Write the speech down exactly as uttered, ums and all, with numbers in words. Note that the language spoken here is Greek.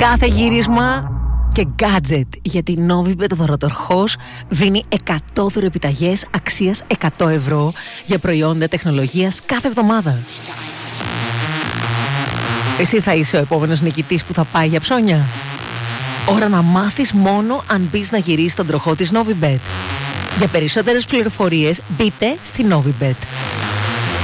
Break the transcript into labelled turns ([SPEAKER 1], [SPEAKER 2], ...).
[SPEAKER 1] Κάθε γύρισμα και gadget, γιατί η Novibet δωροδοχός δίνει εκατό δωρεπιταγές αξίας εκατό ευρώ για προϊόντα τεχνολογίας κάθε εβδομάδα. Εσύ θα είσαι ο επόμενος νικητής που θα πάει για ψώνια? Ώρα να μάθεις μόνο αν μπεις να γυρίσεις τον τροχό της Novibet. Για περισσότερες πληροφορίες μπείτε στη Novibet.